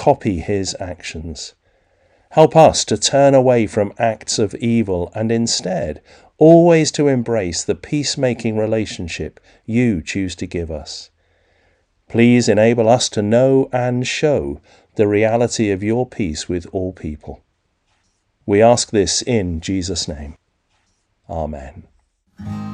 copy his actions. Help us to turn away from acts of evil and instead always to embrace the peacemaking relationship you choose to give us. Please enable us to know and show the reality of your peace with all people. We ask this in Jesus' name. Amen.